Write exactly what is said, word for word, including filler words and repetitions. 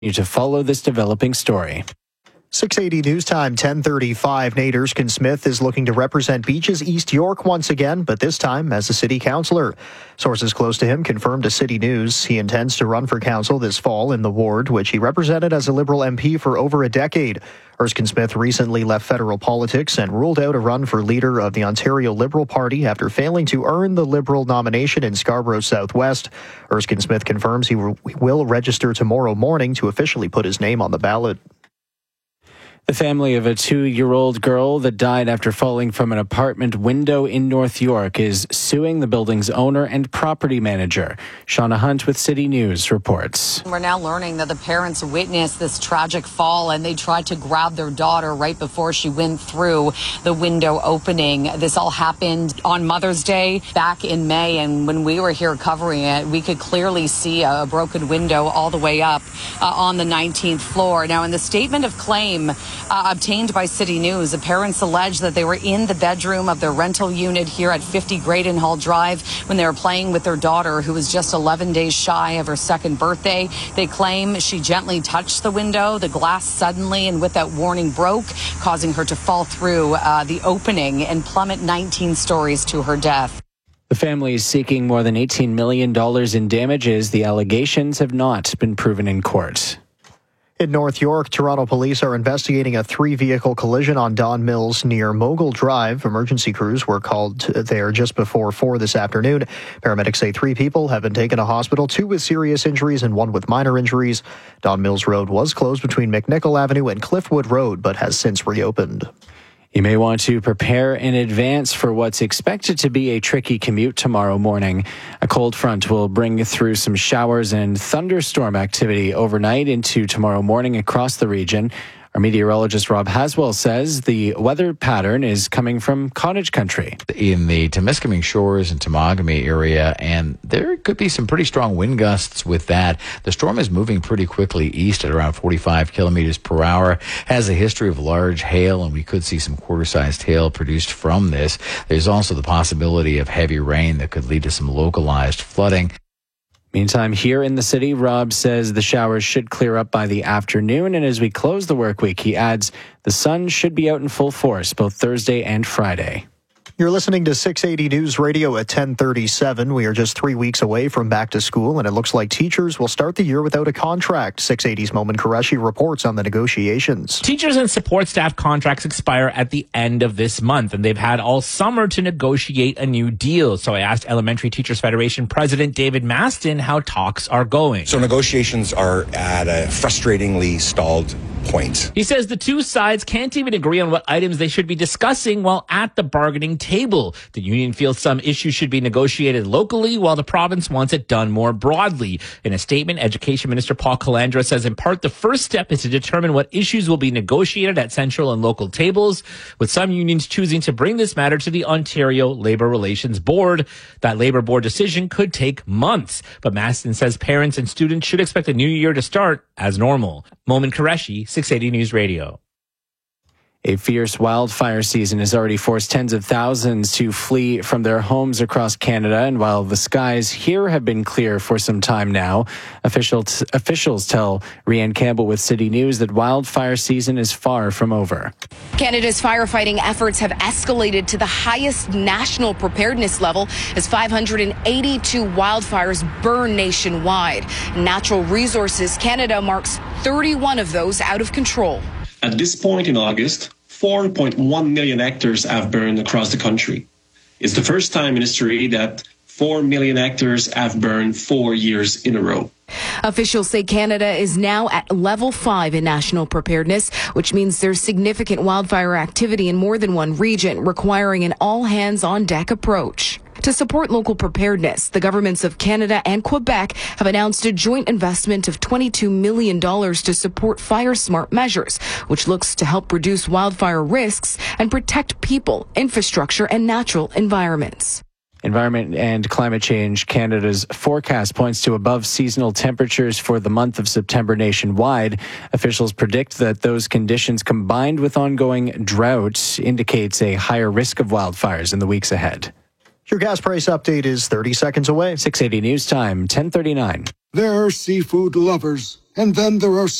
You to follow this developing story. six eighty News Time, ten thirty-five. Nate Erskine-Smith is looking to represent Beaches East York once again, but this time as a city councillor. Sources close to him confirmed to City News he intends to run for council this fall in the ward, which he represented as a Liberal M P for over a decade. Erskine-Smith recently left federal politics and ruled out a run for leader of the Ontario Liberal Party after failing to earn the Liberal nomination in Scarborough Southwest. Erskine-Smith confirms he will register tomorrow morning to officially put his name on the ballot. The family of a two-year-old girl that died after falling from an apartment window in North York is suing the building's owner and property manager. Shauna Hunt with City News reports. We're now learning that the parents witnessed this tragic fall and they tried to grab their daughter right before she went through the window opening. This all happened on Mother's Day back in May, and when we were here covering it, we could clearly see a broken window all the way up uh, on the nineteenth floor. Now, in the statement of claim Uh, obtained by City News, the parents allege that they were in the bedroom of their rental unit here at fifty Graydon Hall Drive when they were playing with their daughter, who was just eleven days shy of her second birthday. They claim she gently touched the window. The glass suddenly and without warning broke, causing her to fall through uh, the opening and plummet nineteen stories to her death. The family is seeking more than eighteen million dollars in damages. The allegations have not been proven in court. In North York, Toronto police are investigating a three-vehicle collision on Don Mills near Mogul Drive. Emergency crews were called there just before four this afternoon. Paramedics say three people have been taken to hospital, two with serious injuries and one with minor injuries. Don Mills Road was closed between McNichol Avenue and Cliffwood Road, but has since reopened. You may want to prepare in advance for what's expected to be a tricky commute tomorrow morning. A cold front will bring through some showers and thunderstorm activity overnight into tomorrow morning across the region. Our meteorologist Rob Haswell says the weather pattern is coming from cottage country. In the Temiskaming Shores and Temagami area, and there could be some pretty strong wind gusts with that. The storm is moving pretty quickly east at around forty-five kilometers per hour, has a history of large hail, and we could see some quarter-sized hail produced from this. There's also the possibility of heavy rain that could lead to some localized flooding. Meantime, here in the city, Rob says the showers should clear up by the afternoon, and as we close the work week, he adds the sun should be out in full force both Thursday and Friday. You're listening to six eighty News Radio at ten thirty-seven. We are just three weeks away from back to school, and it looks like teachers will start the year without a contract. six eighty's Momin Qureshi reports on the negotiations. Teachers and support staff contracts expire at the end of this month, and they've had all summer to negotiate a new deal. So I asked Elementary Teachers Federation President David Maston how talks are going. So negotiations are at a frustratingly stalled point. He says the two sides can't even agree on what items they should be discussing while at the bargaining table. The union feels some issues should be negotiated locally, while the province wants it done more broadly. In a statement, Education Minister Paul Calandra says in part the first step is to determine what issues will be negotiated at central and local tables, with some unions choosing to bring this matter to the Ontario Labour Relations Board. That Labour Board decision could take months, but Maston says parents and students should expect the new year to start as normal. Momin Qureshi, six eighty News Radio. A fierce wildfire season has already forced tens of thousands to flee from their homes across Canada. And while the skies here have been clear for some time now, officials, officials tell Rianne Campbell with City News that wildfire season is far from over. Canada's firefighting efforts have escalated to the highest national preparedness level as five hundred eighty-two wildfires burn nationwide. Natural Resources Canada marks thirty-one of those out of control. At this point in August, four point one million hectares have burned across the country. It's the first time in history that four million hectares have burned four years in a row. Officials say Canada is now at level five in national preparedness, which means there's significant wildfire activity in more than one region, requiring an all-hands-on-deck approach. To support local preparedness, the governments of Canada and Quebec have announced a joint investment of twenty-two million dollars to support fire-smart measures, which looks to help reduce wildfire risks and protect people, infrastructure, and natural environments. Environment and Climate Change Canada's forecast points to above seasonal temperatures for the month of September nationwide. Officials predict that those conditions combined with ongoing drought indicates a higher risk of wildfires in the weeks ahead. Your gas price update is thirty seconds away. six eighty News Time, ten thirty-nine. They're seafood lovers. And then there are